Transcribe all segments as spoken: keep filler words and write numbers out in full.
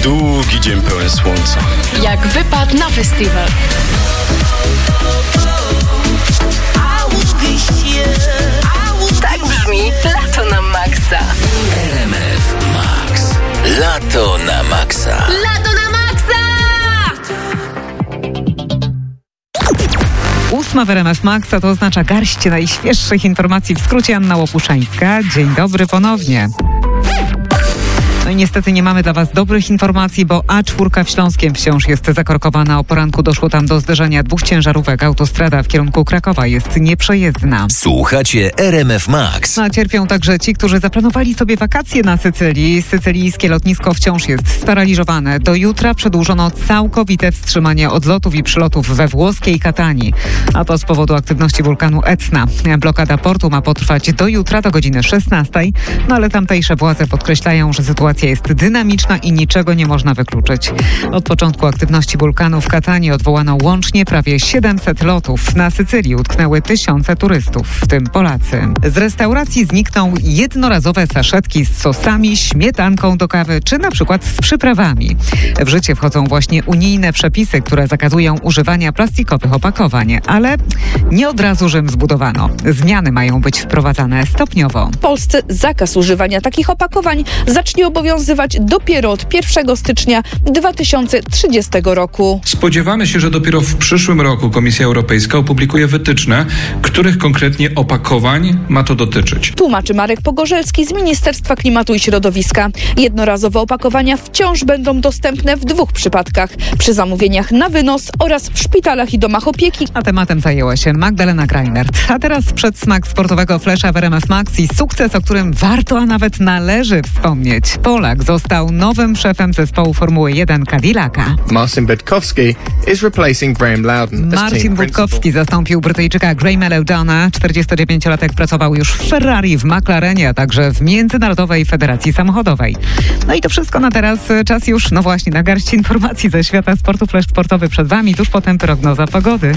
długi dzień pełen słońca. Jak wypad na festiwal. Tak brzmi Lato na Maxa. R M F Max. Lato na Maxa. Lato na Maxa! Ósma w R M F Max, a to oznacza garść najświeższych informacji. W skrócie Anna Łopuszańska. Dzień dobry ponownie. No i niestety nie mamy dla Was dobrych informacji, bo A cztery w Śląskiem wciąż jest zakorkowana. O poranku doszło tam do zderzenia dwóch ciężarówek. Autostrada w kierunku Krakowa jest nieprzejezdna. Słuchacie R M F Max. A cierpią także ci, którzy zaplanowali sobie wakacje na Sycylii. Sycylijskie lotnisko wciąż jest sparaliżowane. Do jutra przedłużono całkowite wstrzymanie odlotów i przylotów we włoskiej Katanii. A to z powodu aktywności wulkanu Etna. Blokada portu ma potrwać do jutra do godziny szesnastej. No ale tamtejsze władze podkreślają, że sytuacja jest dynamiczna i niczego nie można wykluczyć. Od początku aktywności wulkanu w Katanii odwołano łącznie prawie siedemset lotów. Na Sycylii utknęły tysiące turystów, w tym Polacy. Z restauracji znikną jednorazowe saszetki z sosami, śmietanką do kawy, czy na przykład z przyprawami. W życie wchodzą właśnie unijne przepisy, które zakazują używania plastikowych opakowań, ale nie od razu Rzym zbudowano. Zmiany mają być wprowadzane stopniowo. W Polsce zakaz używania takich opakowań zacznie obowiązywać dopiero od pierwszego stycznia dwa tysiące trzydziestego roku. Spodziewamy się, że dopiero w przyszłym roku Komisja Europejska opublikuje wytyczne, których konkretnie opakowań ma to dotyczyć. Tłumaczy Marek Pogorzelski z Ministerstwa Klimatu i Środowiska. Jednorazowe opakowania wciąż będą dostępne w dwóch przypadkach. Przy zamówieniach na wynos oraz w szpitalach i domach opieki. A tematem zajęła się Magdalena Greinert. A teraz przedsmak sportowego flesza w R M F Max i sukces, o którym warto, a nawet należy wspomnieć. Polak został nowym szefem zespołu Formuły jeden Cadillaca. Marcin Budkowski is replacing Graham Loudon. Marcin Budkowski zastąpił Brytyjczyka Grahama Loudona. czterdziestodziewięciolatek pracował już w Ferrari, w McLarenie, a także w Międzynarodowej Federacji Samochodowej. No i to wszystko na teraz. Czas już, no właśnie, na garść informacji ze świata sportu. Flash sportowy przed Wami, tuż potem prognoza pogody.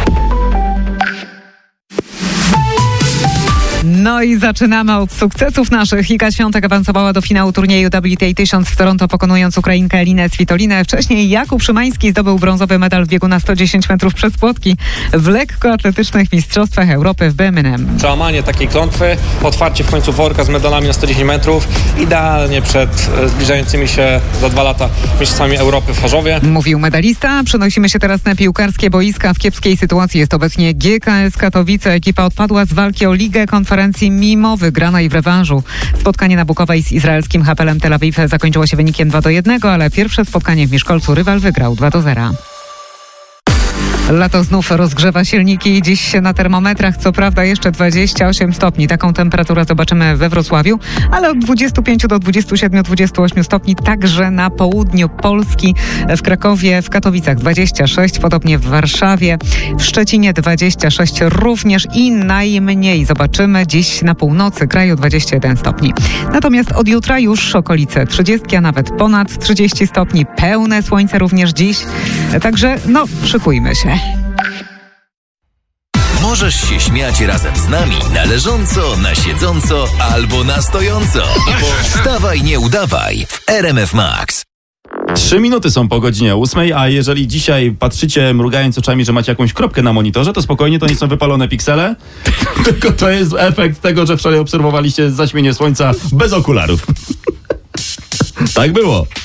No i zaczynamy od sukcesów naszych. Iga Świątek awansowała do finału turnieju W T A tysiąc w Toronto, pokonując Ukrainkę Elinę Svitolinę. Wcześniej Jakub Szymański zdobył brązowy medal w biegu na sto dziesięć metrów przez płotki w lekkoatletycznych mistrzostwach Europy w Birmingham. Przełamanie takiej klątwy, otwarcie w końcu worka z medalami na sto dziesięć metrów, idealnie przed zbliżającymi się za dwa lata mistrzostwami Europy w Chorzowie. Mówił medalista. Przenosimy się teraz na piłkarskie boiska. W kiepskiej sytuacji jest obecnie G K S Katowice. Ekipa odpadła z walki o Ligę Konferencji mimo wygranej w rewanżu. Spotkanie na Bukowej z izraelskim Hapoelem Tel Awiw zakończyło się wynikiem dwa do jednego, ale pierwsze spotkanie w Mieszkolcu rywal wygrał dwa do zera. Lato znów rozgrzewa silniki. Dziś na termometrach co prawda jeszcze dwadzieścia osiem stopni. Taką temperaturę zobaczymy we Wrocławiu, ale od dwudziestu pięciu do dwudziestu siedmiu do dwudziestu ośmiu stopni także na południu Polski. W Krakowie, w Katowicach dwadzieścia sześć, podobnie w Warszawie, w Szczecinie dwadzieścia sześć również i najmniej zobaczymy dziś na północy kraju dwadzieścia jeden stopni. Natomiast od jutra już okolice trzydzieści, a nawet ponad trzydzieści stopni. Pełne słońce również dziś. Także no, szykujmy się. Możesz się śmiać razem z nami na leżąco, na siedząco albo na stojąco. Bo wstawaj, nie udawaj w R M F Max. Trzy minuty są po godzinie ósmej, a jeżeli dzisiaj patrzycie mrugając oczami, że macie jakąś kropkę na monitorze, to spokojnie, to nie są wypalone piksele, tylko to jest efekt tego, że wczoraj obserwowaliście zaćmienie słońca bez okularów. Tak było.